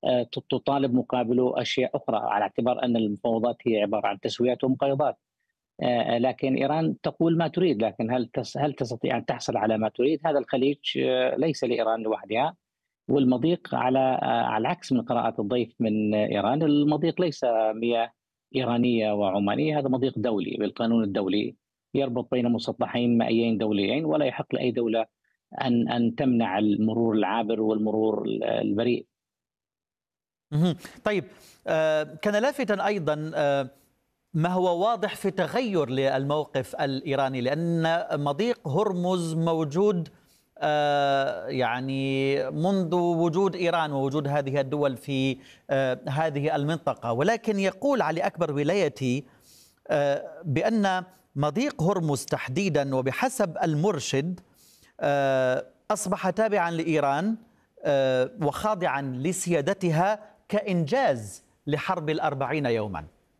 تطالب مقابله أشياء أخرى، على اعتبار أن المفاوضات هي عبارة عن تسويات ومقايضات. لكن إيران تقول ما تريد، لكن هل تستطيع أن تحصل على ما تريد؟ هذا الخليج ليس لإيران لوحدها. والمضيق على العكس من قراءة الضيف من إيران، المضيق ليس مياه إيرانية وعمانية، هذا مضيق دولي بالقانون الدولي يربط بين مسطحين مائيين دوليين، ولا يحق لأي دولة أن تمنع المرور العابر والمرور البريء. مهم. طيب، كان لافتا أيضا ما هو واضح في تغير للموقف الإيراني، لأن مضيق هرمز موجود يعني منذ وجود إيران ووجود هذه الدول في هذه المنطقة، ولكن يقول علي أكبر ولايتي بأن مضيق هرمز تحديدا وبحسب المرشد أصبح تابعا لإيران وخاضعا لسيادتها كإنجاز لحرب 40 يوما.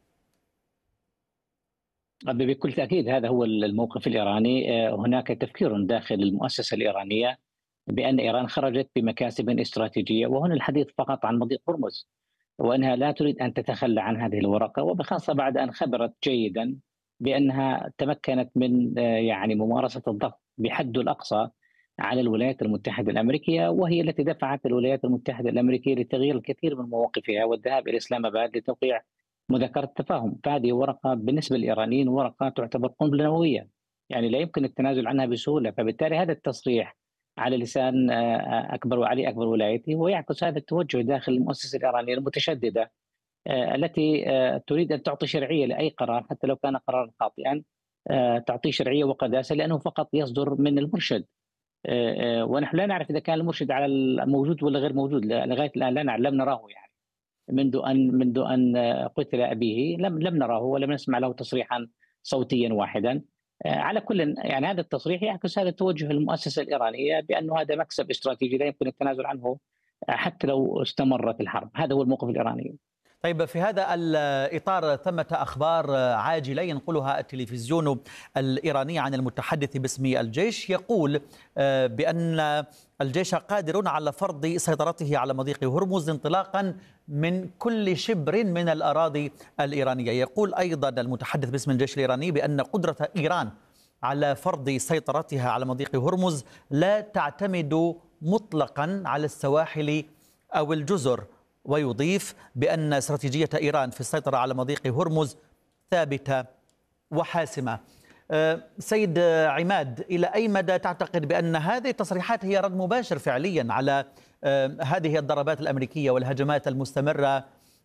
بكل تأكيد هذا هو الموقف الإيراني. هناك تفكير داخل المؤسسة الإيرانية بأن إيران خرجت بمكاسب استراتيجية، وهنا الحديث فقط عن مضيق هرمز، وأنها لا تريد أن تتخلى عن هذه الورقة، وبخاصة بعد أن خبرت جيدا بأنها تمكنت من يعني ممارسة الضغط بحده الأقصى على الولايات المتحدة الأمريكية، وهي التي دفعت الولايات المتحدة الأمريكية لتغيير الكثير من مواقفها والذهاب إلى إسلام آباد لتوقيع مذكرة تفاهم. فهذه ورقة بالنسبة للإيرانيين ورقة تعتبر قنبلة نووية، يعني لا يمكن التنازل عنها بسهولة. فبالتالي هذا التصريح على لسان أكبر وعلي أكبر ولايته ويعكس هذا التوجه داخل المؤسسة الإيرانية المتشددة التي تريد أن تعطي شرعية لأي قرار حتى لو كان قرارا خاطئا، تعطيه شرعية وقداسة لأنه فقط يصدر من المرشد. ونحن لا نعرف إذا كان المرشد على الموجود ولا غير موجود، لغاية الآن لا نعلم، لم نراه يعني منذ أن قتل أبيه لم نراه ولم نسمع له تصريحا صوتيا واحدا. على كل يعني هذا التصريح يعكس هذا التوجه المؤسسة الإيرانية بأنه هذا مكسب استراتيجي لا يمكن التنازل عنه حتى لو استمرت الحرب. هذا هو الموقف الإيراني. طيب، في هذا الإطار ثمة أخبار عاجلة ينقلها التلفزيون الإيراني عن المتحدث باسم الجيش، يقول بأن الجيش قادر على فرض سيطرته على مضيق هرمز انطلاقا من كل شبر من الأراضي الإيرانية. يقول أيضا المتحدث باسم الجيش الإيراني بأن قدرة إيران على فرض سيطرتها على مضيق هرمز لا تعتمد مطلقا على السواحل أو الجزر، ويضيف بأن استراتيجية إيران في السيطرة على مضيق هرمز ثابتة وحاسمة. سيد عماد، إلى أي مدى تعتقد بأن هذه التصريحات هي رد مباشر فعليا على هذه الضربات الأمريكية والهجمات المستمرة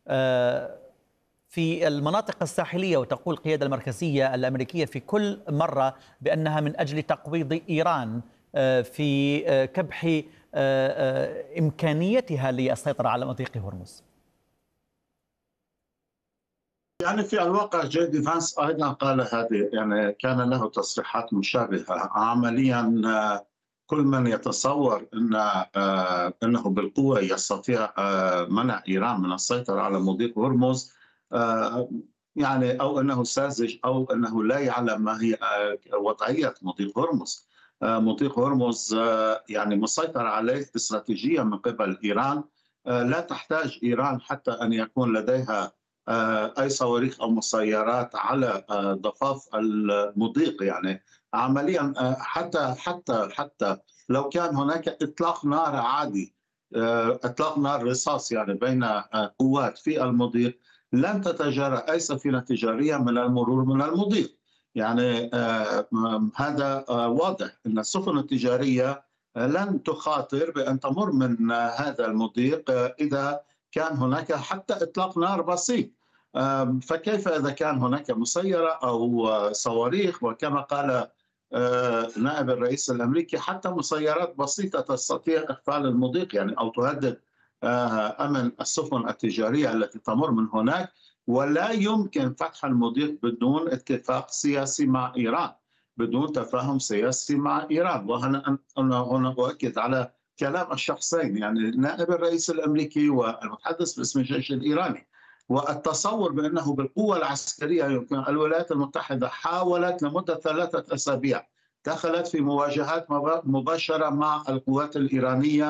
في المناطق الساحلية، وتقول القيادة المركزية الأمريكية في كل مرة بأنها من أجل تقويض إيران في كبح إمكانيتها للسيطرة على مضيق هرمز؟ يعني في الواقع جي فانس أيضا قال هذه، يعني كان له تصريحات مشابهة. عمليا كل من يتصور أنه بالقوة يستطيع منع إيران من السيطرة على مضيق هرمز يعني أو أنه ساذج أو أنه لا يعلم ما هي وضعية مضيق هرمز. مضيق هرمز يعني مسيطر عليه استراتيجيا من قبل إيران. لا تحتاج إيران حتى أن يكون لديها أي صواريخ أو مسيرات على ضفاف المضيق. يعني عمليا حتى لو كان هناك إطلاق نار عادي، إطلاق نار رصاص يعني بين قوات في المضيق، لن تتجرأ أي سفينة تجارية من المرور من المضيق. يعني هذا واضح أن السفن التجارية لن تخاطر بأن تمر من هذا المضيق إذا كان هناك حتى إطلاق نار بسيط. فكيف إذا كان هناك مسيرة أو صواريخ؟ وكما قال نائب الرئيس الأمريكي حتى مسيرات بسيطة تستطيع إقفال المضيق يعني أو تهدد أمن السفن التجارية التي تمر من هناك. ولا يمكن فتح المضيق بدون اتفاق سياسي مع إيران، بدون تفاهم سياسي مع إيران. وهنا هنا أؤكد على كلام الشخصين، يعني نائب الرئيس الأمريكي والمتحدث باسم الجيش الإيراني. والتصور بأنه بالقوة العسكرية يمكن. الولايات المتحدة حاولت لمدة 3 أسابيع، دخلت في مواجهات مباشرة مع القوات الإيرانية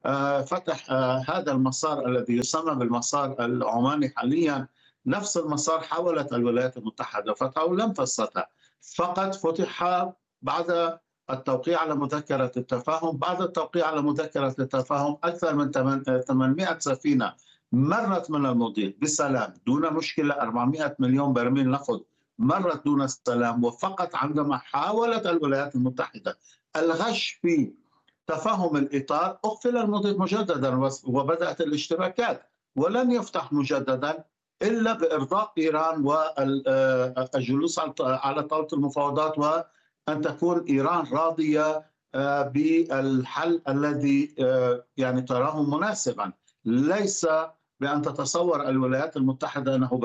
فتح هذا المسار الذي يسمى بالمسار العماني حاليا. نفس المسار حاولت الولايات المتحدة فتحه ولم تستطع، فقط فتح بعد التوقيع على مذكرة التفاهم. بعد التوقيع على مذكرة التفاهم أكثر من 800 سفينة مرت من المضيق بسلام دون مشكلة. 400 مليون برميل نفط مرت دون سلام، وفقط عندما حاولت الولايات المتحدة الغش في تفهم الإطار أقفل المضيق مجددا وبدأت الاشتباكات، ولن يفتح مجددا إلا بإرضاء إيران والجلوس على طاولة المفاوضات، وأن تكون إيران راضية بالحل الذي يعني تراه مناسبا، ليس بأن تتصور الولايات المتحدة أنه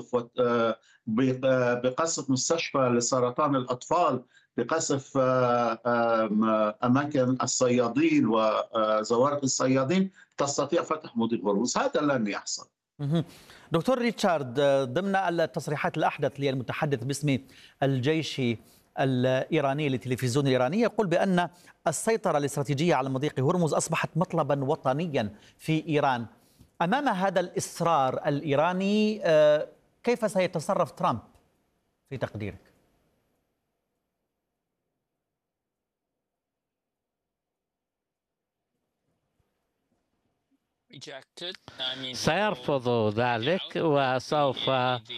بقصف مستشفى لسرطان الأطفال، بقصف أماكن الصيادين وزوارق الصيادين تستطيع فتح مضيق هرمز. هذا لن يحصل. دكتور ريتشارد، ضمن التصريحات الأحدث للمتحدث باسم الجيش الإيراني للتلفزيون الإيراني يقول بأن السيطرة الاستراتيجية على مضيق هرمز أصبحت مطلبا وطنيا في إيران. أمام هذا الإصرار الإيراني كيف سيتصرف ترامب في تقديرك؟ سيرفض ذلك، وسوف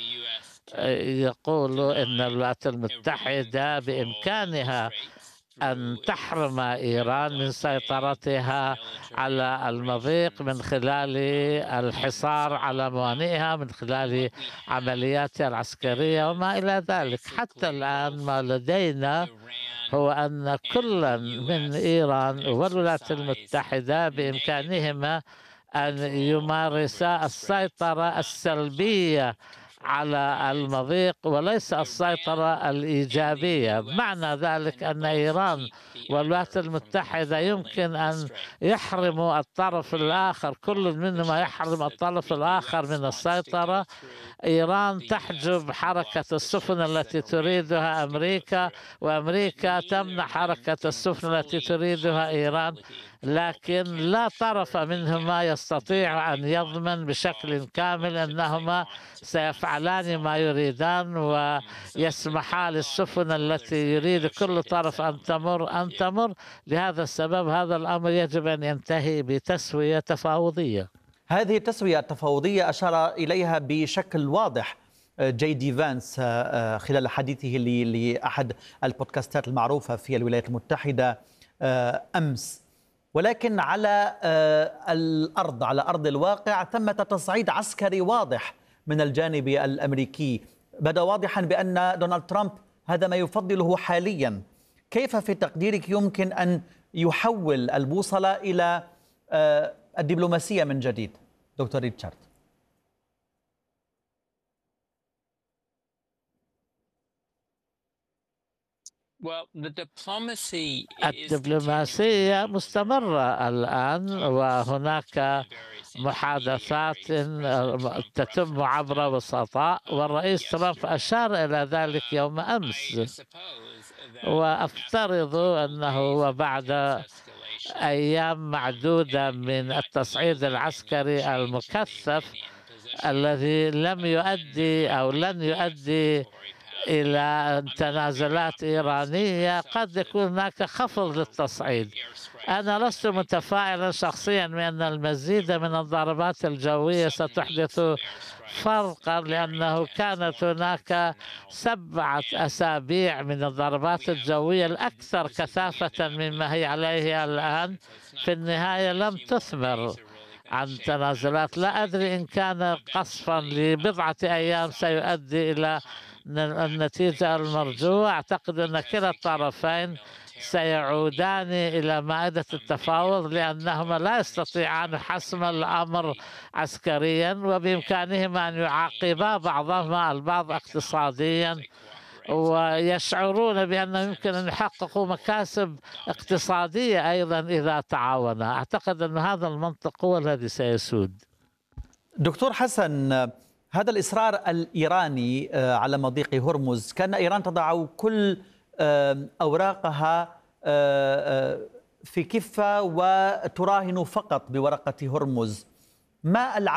يقول إن الولايات المتحدة بإمكانها أن تحرم إيران من سيطرتها على المضيق من خلال الحصار على موانئها، من خلال عملياتها العسكرية وما إلى ذلك. حتى الآن ما لدينا هو أن كل من إيران والولايات المتحدة بإمكانهما أن يمارسا السيطرة السلبية على المضيق وليس السيطرة الإيجابية. معنى ذلك أن إيران والولايات المتحدة يمكن أن يحرموا الطرف الآخر، كل منهما يحرم الطرف الآخر من السيطرة. إيران تحجب حركة السفن التي تريدها أمريكا، وأمريكا تمنع حركة السفن التي تريدها إيران، لكن لا طرف منهما يستطيع أن يضمن بشكل كامل أنهما سيفعلان ما يريدان ويسمحا للسفن التي يريد كل طرف أن تمر. لهذا السبب هذا الأمر يجب أن ينتهي بتسوية تفاوضية. هذه التسوية التفاوضية أشار إليها بشكل واضح جي دي فانس خلال حديثه لأحد البودكاستات المعروفة في الولايات المتحدة أمس، ولكن على الأرض، على أرض الواقع، ثمة تصعيد عسكري واضح من الجانب الأمريكي. بدا واضحا بأن دونالد ترامب هذا ما يفضله حاليا. كيف في تقديرك يمكن أن يحول البوصلة إلى الدبلوماسية من جديد دكتور ريتشارد؟ الدبلوماسية مستمرة الآن، وهناك محادثات تتم عبر وسطاء، والرئيس ترامب أشار إلى ذلك يوم أمس. وأفترض أنه وبعد أيام معدودة من التصعيد العسكري المكثف الذي لم يؤدي أو لن يؤدي إلى تنازلات إيرانية، قد يكون هناك خفض للتصعيد. أنا لست متفائلا شخصيا بأن المزيد من الضربات الجوية ستحدث فرقا، لأنه كانت هناك 7 أسابيع من الضربات الجوية الأكثر كثافة مما هي عليه الآن، في النهاية لم تثمر عن تنازلات. لا أدري إن كان قصفا لبضعة أيام سيؤدي إلى النتيجة المرجوة. أعتقد أن كلا الطرفين سيعودان إلى مائدة التفاوض، لأنهما لا يستطيعان حسم الأمر عسكريا، وبإمكانهما أن يعاقبا بعضهما البعض اقتصاديا، ويشعرون بأنه يمكن أن يحققوا مكاسب اقتصادية أيضا إذا تعاونا. أعتقد أن هذا المنطق هو الذي سيسود. دكتور حسن، هذا الإصرار الإيراني على مضيق هرمز، كان إيران تضع كل أوراقها في كفة وتراهن فقط بورقة هرمز، ما